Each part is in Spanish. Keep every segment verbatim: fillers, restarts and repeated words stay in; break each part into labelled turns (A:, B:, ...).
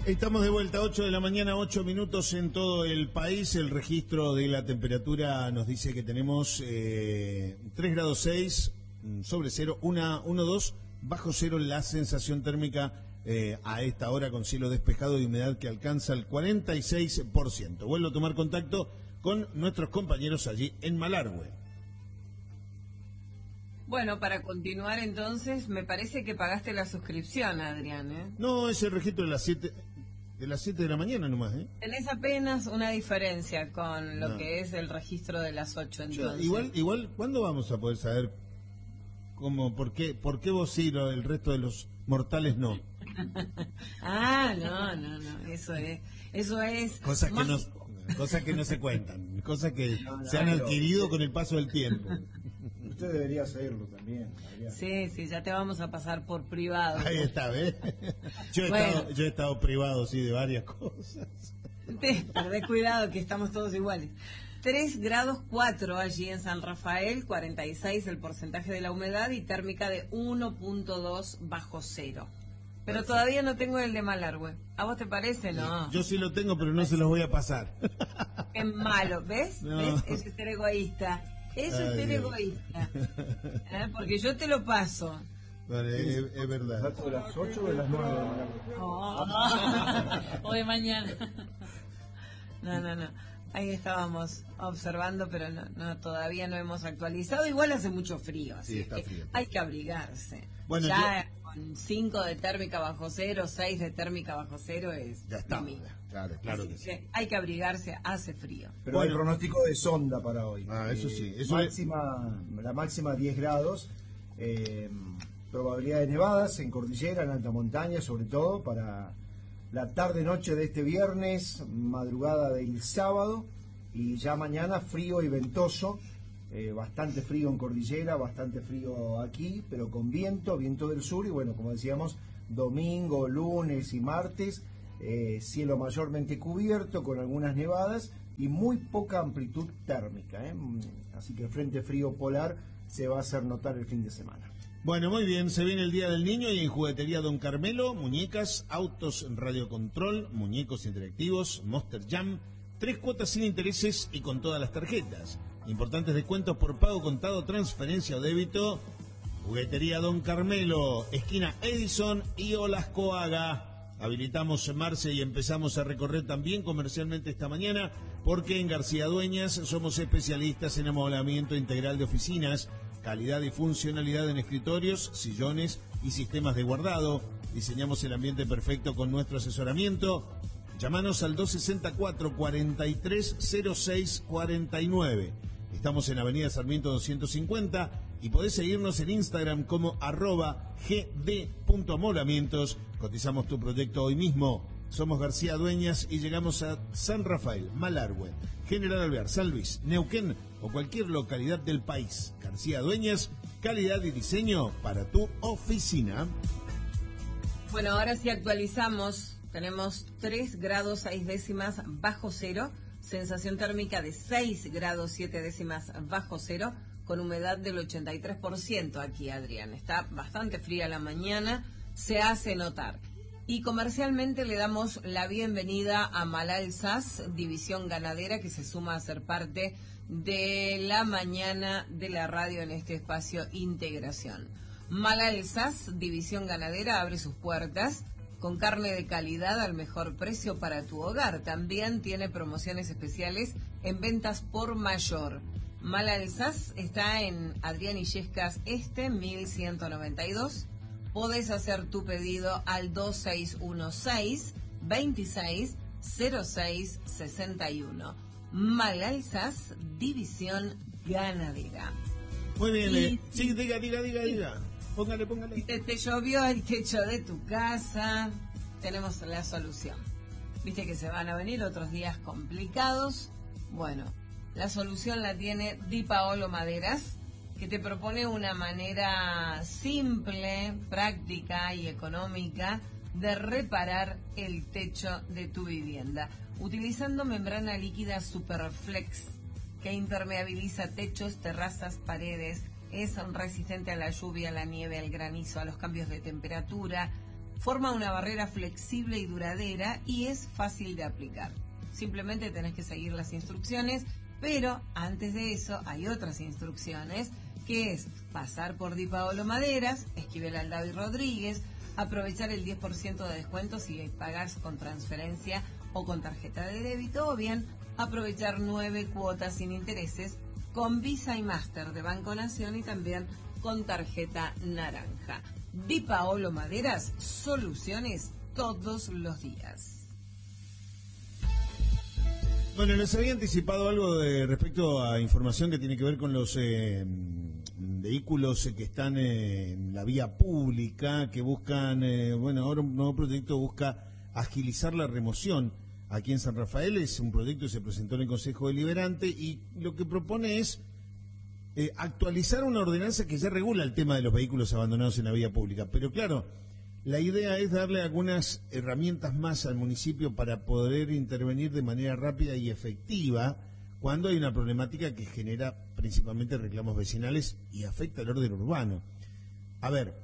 A: Estamos de vuelta, ocho de la mañana, ocho minutos en todo el país. El registro de la temperatura nos dice que tenemos eh, tres grados seis sobre cero, uno coma dos bajo cero. La sensación térmica eh, a esta hora con cielo despejado y humedad que alcanza el cuarenta y seis por ciento. Vuelvo a tomar contacto con nuestros compañeros allí en Malargüe.
B: Bueno, para continuar entonces, me parece que pagaste la suscripción, Adrián, ¿eh?
A: No, es el registro de las siete de las siete de la mañana nomás, ¿eh?
B: Tenés apenas una diferencia con lo
A: no.
B: que es el registro de las ocho, entonces.
A: Yo, igual, igual, ¿cuándo vamos a poder saber cómo, por qué, por qué vos sí, lo, el resto de los mortales no?
B: Ah, no, no, no, eso es, eso es.
A: Cosas que
B: más...
A: no, cosas que no se cuentan, cosas que
C: no, no,
A: se han
C: pero...
A: adquirido con el paso del tiempo.
C: Usted debería saberlo también, Adrián.
B: Sí, sí, ya te vamos a pasar por privado.
A: Ahí está, ¿ves? Yo he, bueno. estado, yo he estado privado, sí, de varias cosas.
B: Te, perdés cuidado que estamos todos iguales. tres grados cuatro allí en San Rafael, cuarenta y seis el porcentaje de la humedad y térmica de uno punto dos bajo cero. Pero Perfecto. Todavía no tengo el de Malargüe. ¿A vos te parece? No.
A: Yo sí lo tengo, pero no se los voy a pasar.
B: Es malo, ¿ves?
A: No.
B: ¿Ves? Eso es ser egoísta. Eso Ay, es ser Dios. egoísta. ¿Eh? Porque yo te lo paso.
A: Vale, es, es verdad.
C: ¿De las ocho o de las nueve?
B: Oh. O de mañana. No, no, no. Ahí estábamos observando, pero no, no, todavía no hemos actualizado. Igual hace mucho frío, así
A: sí, está
B: que
A: frío.
B: Hay que abrigarse.
A: Bueno,
B: ya
A: yo...
B: con cinco de térmica bajo cero, seis de térmica bajo cero es...
A: Ya está, claro, claro que sí.
B: Que hay que abrigarse, hace frío.
C: Pero
A: bueno.
C: hay pronóstico de sonda para hoy.
A: Ah, eso
C: eh,
A: sí. Eso
C: máxima, es... La máxima diez grados. Eh, probabilidad de nevadas en cordillera, en alta montaña, sobre todo para la tarde-noche de este viernes, madrugada del sábado. Y ya mañana frío y ventoso, eh, bastante frío en cordillera, bastante frío aquí, pero con viento, viento del sur, y bueno, como decíamos, domingo, lunes y martes, eh, cielo mayormente cubierto con algunas nevadas y muy poca amplitud térmica, ¿eh? Así que el frente frío polar se va a hacer notar el fin de semana.
A: Bueno, muy bien, se viene el Día del Niño y en Juguetería Don Carmelo, muñecas, autos, radiocontrol, muñecos interactivos, Monster Jam, tres cuotas sin intereses y con todas las tarjetas. Importantes descuentos por pago contado, transferencia o débito. Juguetería Don Carmelo, esquina Edison y Olascoaga. Habilitamos Marce y empezamos a recorrer también comercialmente esta mañana porque en García Dueñas somos especialistas en amoblamiento integral de oficinas, calidad y funcionalidad en escritorios, sillones y sistemas de guardado. Diseñamos el ambiente perfecto con nuestro asesoramiento. Llámanos al dos sesenta y cuatro, cuarenta y tres cero seis cuarenta y nueve. Estamos en Avenida Sarmiento doscientos cincuenta y podés seguirnos en Instagram como arroba gd.amoblamientos. Cotizamos tu proyecto hoy mismo. Somos García Dueñas y llegamos a San Rafael, Malargüe, General Alvear, San Luis, Neuquén o cualquier localidad del país. García Dueñas, calidad y diseño para tu oficina.
B: Bueno, ahora sí actualizamos. Tenemos tres grados seis décimas bajo cero, sensación térmica de seis grados siete décimas bajo cero, con humedad del ochenta y tres por ciento aquí, Adrián. Está bastante fría la mañana, se hace notar. Y comercialmente le damos la bienvenida a Malal S A S, división ganadera, que se suma a ser parte de la mañana de la radio en este espacio Integración. Malal S A S, división ganadera, abre sus puertas con carne de calidad al mejor precio para tu hogar. También tiene promociones especiales en ventas por mayor. Malal S A S está en Adrián Illescas Este, mil ciento noventa y dos. Podés hacer tu pedido al dos seis uno seis, veintiséis cero seis sesenta y uno. Malal S A S, división ganadera.
A: Muy bien,
B: y,
A: eh. sí, diga, diga, diga, diga. Póngale, póngale.
B: Te, te llovió el techo de tu casa, tenemos la solución. Viste que se van a venir otros días complicados. Bueno, la solución la tiene Di Paolo Maderas, que te propone una manera simple, práctica y económica de reparar el techo de tu vivienda, utilizando membrana líquida Superflex, que impermeabiliza techos, terrazas, paredes. Es resistente a la lluvia, a la nieve, al granizo, a los cambios de temperatura. Forma una barrera flexible y duradera y es fácil de aplicar. Simplemente tenés que seguir las instrucciones, pero antes de eso hay otras instrucciones, que es pasar por Di Paolo Maderas, Esquivel Aldao y Rodríguez, aprovechar el diez por ciento de descuento si pagás con transferencia o con tarjeta de débito, o bien aprovechar nueve cuotas sin intereses con Visa y Master de Banco Nación y también con tarjeta naranja. Di Paolo Maderas, soluciones todos los días.
A: Bueno, les había anticipado algo de respecto a información que tiene que ver con los eh, vehículos que están eh, en la vía pública, que buscan, eh, bueno, ahora un nuevo proyecto busca agilizar la remoción. Aquí en San Rafael es un proyecto que se presentó en el Consejo Deliberante y lo que propone es eh, actualizar una ordenanza que ya regula el tema de los vehículos abandonados en la vía pública. Pero claro, la idea es darle algunas herramientas más al municipio para poder intervenir de manera rápida y efectiva cuando hay una problemática que genera principalmente reclamos vecinales y afecta al orden urbano. A ver,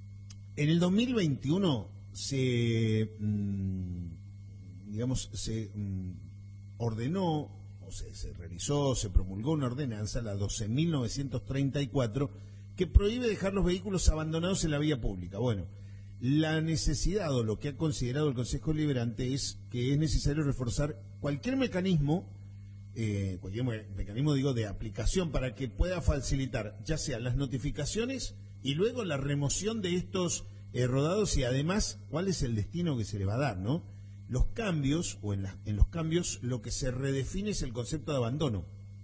A: en el dos mil veintiuno se, mmm, digamos, se mmm, ordenó, o se, se realizó, se promulgó una ordenanza, la doce mil novecientos treinta y cuatro, que prohíbe dejar los vehículos abandonados en la vía pública. Bueno, la necesidad o lo que ha considerado el Consejo Deliberante es que es necesario reforzar cualquier mecanismo, eh, cualquier me mecanismo digo de aplicación para que pueda facilitar ya sea las notificaciones y luego la remoción de estos eh, rodados y además cuál es el destino que se le va a dar, ¿no? Los cambios, o en, la, en los cambios lo que se redefine es el concepto de abandono.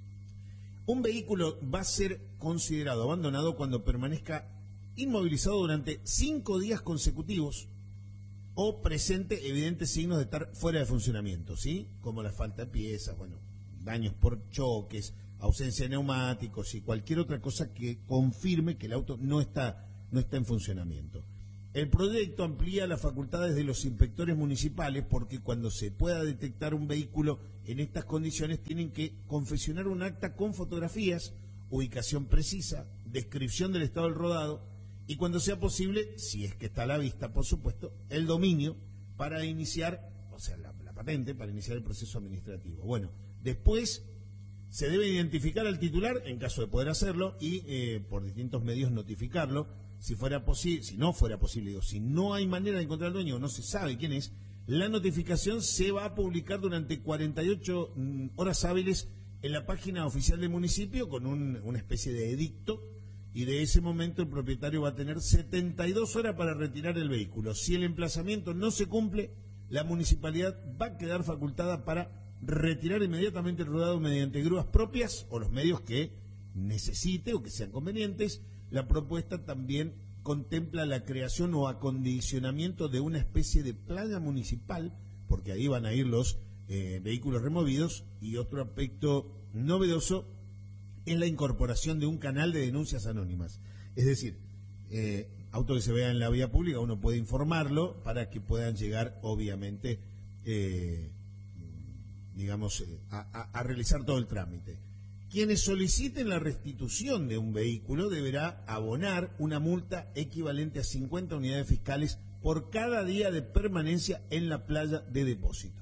A: Un vehículo va a ser considerado abandonado cuando permanezca inmovilizado durante cinco días consecutivos o presente evidentes signos de estar fuera de funcionamiento, ¿sí? Como la falta de piezas, bueno, daños por choques, ausencia de neumáticos y cualquier otra cosa que confirme que el auto no está, no está en funcionamiento. El proyecto amplía las facultades de los inspectores municipales porque cuando se pueda detectar un vehículo en estas condiciones tienen que confeccionar un acta con fotografías, ubicación precisa, descripción del estado del rodado, y cuando sea posible, si es que está a la vista, por supuesto, el dominio para iniciar, o sea, la, la patente, para iniciar el proceso administrativo. Bueno, después se debe identificar al titular, en caso de poder hacerlo, y eh, por distintos medios notificarlo. Si fuera posible, si no fuera posible, digo, si no hay manera de encontrar al dueño o no se sabe quién es, la notificación se va a publicar durante cuarenta y ocho mm, horas hábiles en la página oficial del municipio con un, una especie de edicto. Y de ese momento el propietario va a tener setenta y dos horas para retirar el vehículo. Si el emplazamiento no se cumple, la municipalidad va a quedar facultada para retirar inmediatamente el rodado mediante grúas propias o los medios que necesite o que sean convenientes. La propuesta también contempla la creación o acondicionamiento de una especie de playa municipal, porque ahí van a ir los eh, vehículos removidos, y otro aspecto novedoso es la incorporación de un canal de denuncias anónimas. Es decir, eh, auto que se vea en la vía pública, uno puede informarlo para que puedan llegar, obviamente, eh, digamos, eh, a, a, a realizar todo el trámite. Quienes soliciten la restitución de un vehículo deberá abonar una multa equivalente a cincuenta unidades fiscales por cada día de permanencia en la playa de depósito.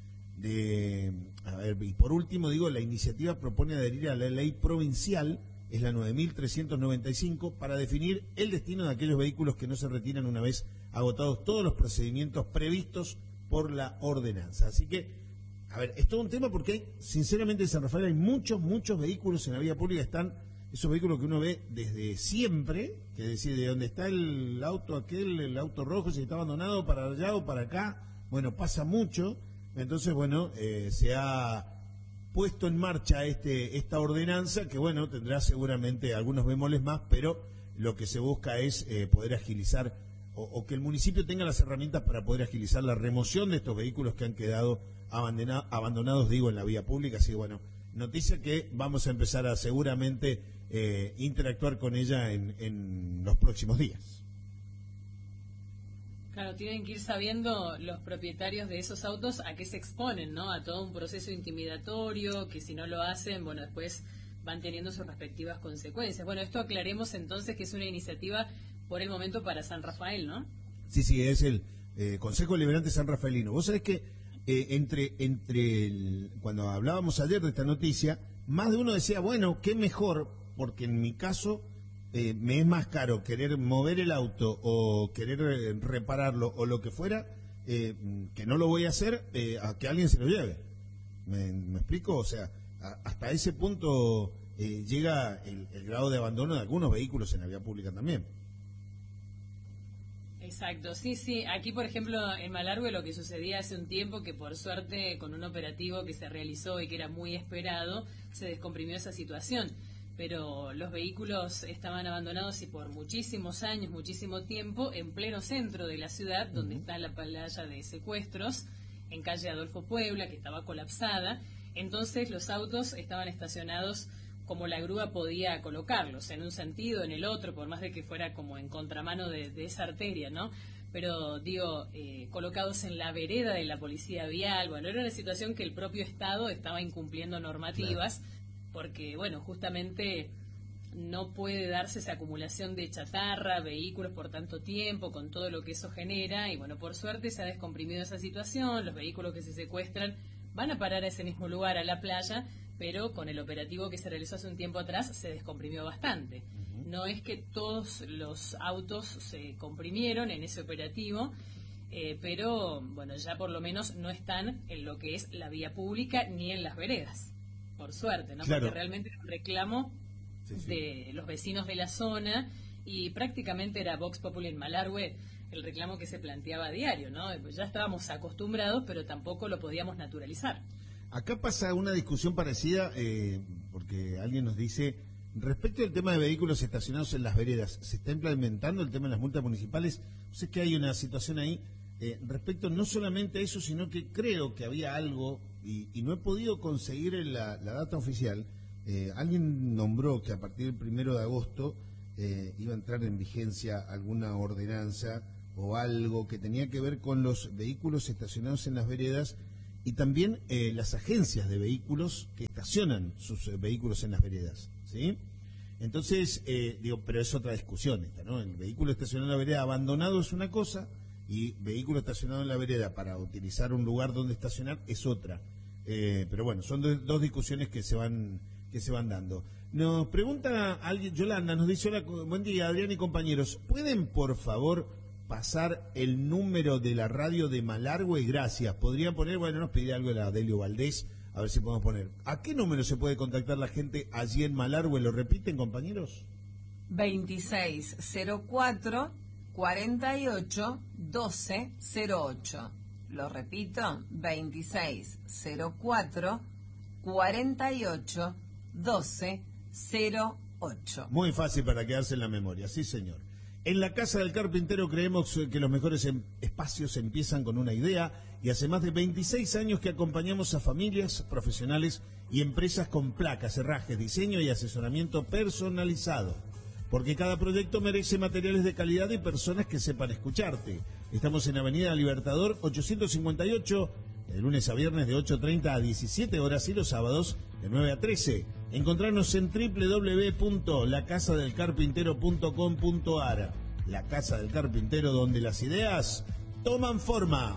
A: De, a ver, y por último, digo, la iniciativa propone adherir a la ley provincial, es la nueve mil trescientos noventa y cinco, para definir el destino de aquellos vehículos que no se retiran una vez agotados todos los procedimientos previstos por la ordenanza. Así que, a ver, es todo un tema porque hay, sinceramente en San Rafael hay muchos, muchos vehículos en la vía pública, están esos vehículos que uno ve desde siempre, que es decir, de donde está el auto aquel, el auto rojo, si está abandonado para allá o para acá, bueno, pasa mucho. Entonces, bueno, eh, se ha puesto en marcha este esta ordenanza que, bueno, tendrá seguramente algunos bemoles más, pero lo que se busca es eh, poder agilizar o, o que el municipio tenga las herramientas para poder agilizar la remoción de estos vehículos que han quedado abandona, abandonados, digo, en la vía pública. Así que, bueno, noticia que vamos a empezar a seguramente eh, interactuar con ella en, en los próximos días.
D: Claro, tienen que ir sabiendo los propietarios de esos autos a qué se exponen, ¿no? A todo un proceso intimidatorio, que si no lo hacen, bueno, después van teniendo sus respectivas consecuencias. Bueno, esto aclaremos entonces que es una iniciativa por el momento para San Rafael, ¿no?
A: Sí, sí, es el eh, Consejo Deliberante San Rafaelino. Vos sabés que eh, entre, entre el, cuando hablábamos ayer de esta noticia, más de uno decía, bueno, qué mejor, porque en mi caso eh, me es más caro querer mover el auto o querer eh, repararlo o lo que fuera, eh, que no lo voy a hacer, eh, a que alguien se lo lleve. ¿Me, me explico? O sea, a, hasta ese punto eh, llega el, el grado de abandono de algunos vehículos en la vía pública también.
D: Exacto, sí, sí. Aquí, por ejemplo, en Malargüe lo que sucedía hace un tiempo, que por suerte con un operativo que se realizó y que era muy esperado, se descomprimió esa situación. Pero los vehículos estaban abandonados y por muchísimos años, muchísimo tiempo, en pleno centro de la ciudad, donde está la playa de secuestros, en calle Adolfo Puebla, que estaba colapsada. Entonces los autos estaban estacionados como la grúa podía colocarlos, en un sentido, en el otro, por más de que fuera como en contramano de, de esa arteria, ¿no? Pero, digo, eh, colocados en la vereda de la policía vial. Bueno, era una situación que el propio Estado estaba incumpliendo normativas, claro, porque, bueno, justamente no puede darse esa acumulación de chatarra, vehículos por tanto tiempo, con todo lo que eso genera, y bueno, por suerte se ha descomprimido esa situación, los vehículos que se secuestran van a parar a ese mismo lugar, a la playa, pero con el operativo que se realizó hace un tiempo atrás se descomprimió bastante. Uh-huh. No es que todos los autos se comprimieron en ese operativo, eh, pero bueno, ya por lo menos no están en lo que es la vía pública ni en las veredas, por suerte, ¿no? Claro. Porque realmente era un reclamo sí, sí. de los vecinos de la zona y prácticamente era Vox Populi en Malargüe el reclamo que se planteaba a diario, ¿no? Pues ya estábamos acostumbrados, pero tampoco lo podíamos naturalizar.
A: Acá pasa una discusión parecida, eh, porque alguien nos dice, respecto al tema de vehículos estacionados en las veredas, ¿se está implementando el tema de las multas municipales? Sé que hay una situación ahí, eh, respecto no solamente a eso, sino que creo que había algo, y, y no he podido conseguir la, la data oficial, eh, alguien nombró que a partir del primero de agosto eh, iba a entrar en vigencia alguna ordenanza o algo que tenía que ver con los vehículos estacionados en las veredas, y también eh, las agencias de vehículos que estacionan sus eh, vehículos en las veredas, ¿sí? Entonces, eh, digo, pero es otra discusión esta, ¿no? El vehículo estacionado en la vereda abandonado es una cosa y vehículo estacionado en la vereda para utilizar un lugar donde estacionar es otra. Eh, pero bueno, son do, dos discusiones que se van que se van dando. Nos pregunta alguien, Yolanda, nos dice, hola, buen día, Adrián y compañeros, ¿pueden por favor pasar el número de la radio de Malargüe? Gracias. Podrían poner, bueno, nos pide algo de la Delio Valdés, a ver si podemos poner. ¿A qué número se puede contactar la gente allí en Malargüe? ¿Lo repiten, compañeros?
B: veintiséis cero cuatro, cuarenta y ocho, doce cero ocho. Lo repito, veintiséis cero cuatro, cuarenta y ocho, doce cero ocho.
A: Muy fácil para quedarse en la memoria, sí, señor. En la Casa del Carpintero creemos que los mejores em- espacios empiezan con una idea y hace más de veintiséis años que acompañamos a familias, profesionales y empresas con placas, herrajes, diseño y asesoramiento personalizado. Porque cada proyecto merece materiales de calidad y personas que sepan escucharte. Estamos en Avenida Libertador ochocientos cincuenta y ocho, de lunes a viernes de ocho treinta a diecisiete horas y los sábados de nueve a trece. Encontrarnos en doble u doble u doble u punto la casa del carpintero punto com punto a r. La Casa del Carpintero, donde las ideas toman forma.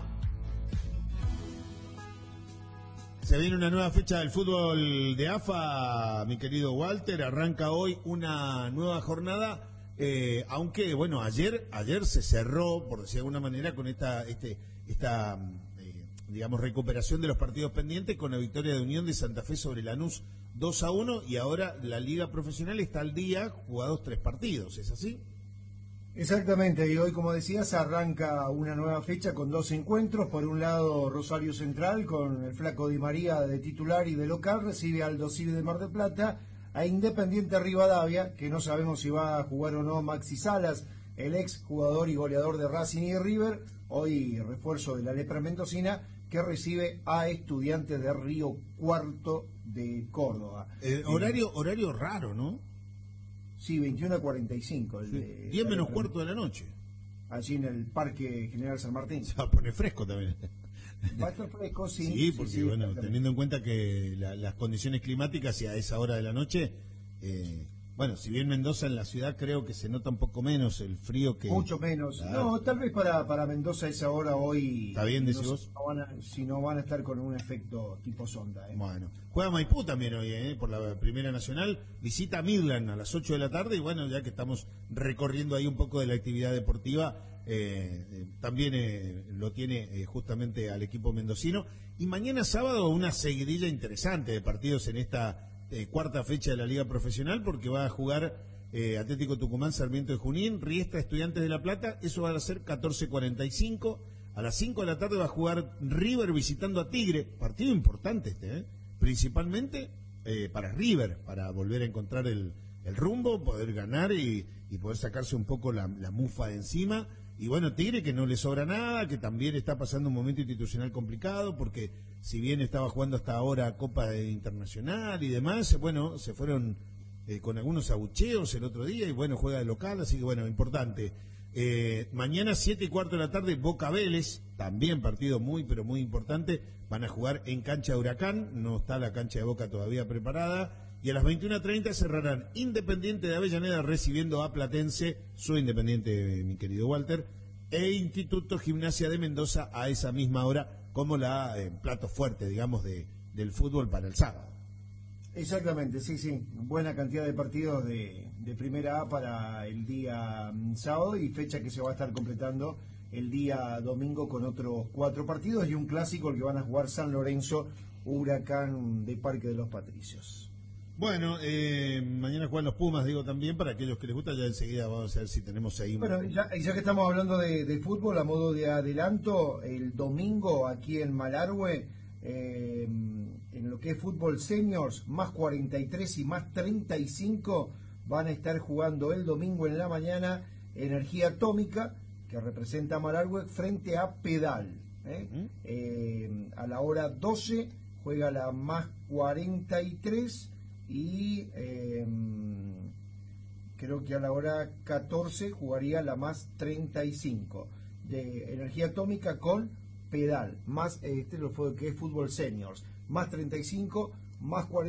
A: Se viene una nueva fecha del fútbol de A F A, mi querido Walter. Arranca hoy una nueva jornada, eh, aunque, bueno, ayer ayer se cerró, por decir de alguna manera, con esta este esta eh, digamos, recuperación de los partidos pendientes con la victoria de Unión de Santa Fe sobre Lanús dos a uno, y ahora la Liga Profesional está al día, jugados tres partidos, ¿es así?
C: Exactamente, y hoy, como decías, arranca una nueva fecha con dos encuentros. Por un lado, Rosario Central, con el Flaco Di María de titular y de local, recibe al Aldo Civi de Mar del Plata, a Independiente Rivadavia, que no sabemos si va a jugar o no Maxi Salas, el ex jugador y goleador de Racing y de River, hoy refuerzo de la Lepra Mendocina, que recibe a Estudiantes de Río Cuarto de Córdoba.
A: Eh, horario, horario raro, ¿no?
C: Sí, veintiuno a cuarenta y cinco. El
A: sí,
C: de,
A: diez menos cuarto de la noche.
C: Allí en el Parque General San Martín.
A: Se va a poner fresco también.
C: Va a estar fresco, sí.
A: Sí, porque
C: sí, sí,
A: bueno, teniendo en cuenta que la, las condiciones climáticas y a esa hora de la noche, eh, bueno, si bien Mendoza en la ciudad creo que se nota un poco menos el frío que...
C: Mucho menos.
A: Claro.
C: No, tal vez para, para Mendoza a esa hora hoy...
A: ¿Está bien, decís
C: no,
A: vos?
C: no van a, si no van a estar con un efecto tipo sonda. ¿eh?
A: Bueno, juega Maipú también hoy, ¿eh? Por la Primera Nacional, visita Midland a las ocho de la tarde y bueno, ya que estamos recorriendo ahí un poco de la actividad deportiva, eh, eh, también eh, lo tiene eh, justamente al equipo mendocino. Y mañana sábado una seguidilla interesante de partidos en esta eh, cuarta fecha de la Liga Profesional, porque va a jugar eh, Atlético Tucumán, Sarmiento de Junín, Riestra, Estudiantes de La Plata, eso va a ser catorce cuarenta y cinco. A las cinco de la tarde va a jugar River visitando a Tigre, partido importante este, ¿eh? Principalmente eh, para River, para volver a encontrar el, el rumbo, poder ganar y, y poder sacarse un poco la, la mufa de encima. Y bueno, Tigre que no le sobra nada, que también está pasando un momento institucional complicado, porque si bien estaba jugando hasta ahora Copa Internacional y demás, bueno, se fueron eh, con algunos abucheos el otro día y bueno, juega de local, así que bueno, importante. Eh, mañana siete y cuarto de la tarde Boca Vélez, también partido muy pero muy importante, van a jugar en cancha de Huracán, no está la cancha de Boca todavía preparada, y a las veintiuna treinta cerrarán Independiente de Avellaneda recibiendo a Platense, su Independiente, mi querido Walter, e Instituto Gimnasia de Mendoza a esa misma hora, como la eh, plato fuerte, digamos, de, del fútbol para el sábado.
C: Exactamente, sí, sí. Buena cantidad de partidos de, de Primera A para el día mm, sábado y fecha que se va a estar completando el día domingo con otros cuatro partidos y un clásico el que van a jugar San Lorenzo, Huracán de Parque de los Patricios.
A: Bueno, eh, mañana juegan los Pumas, digo también, para aquellos que les gusta, ya enseguida vamos a ver si tenemos ahí...
C: Bueno, ya, ya que estamos hablando de, de fútbol, a modo de adelanto, el domingo aquí en Malargüe, eh, en lo que es fútbol seniors, más cuarenta y tres y más treinta y cinco, van a estar jugando el domingo en la mañana Energía Atómica, que representa a Malargüe, frente a Pedal. ¿eh? Uh-huh. Eh, a la hora doce juega la más cuarenta y tres y eh, creo que a la hora catorce jugaría la más treinta y cinco de Energía Atómica con Pedal, más este lo fue que es fútbol seniors, más treinta y cinco, más cuarenta.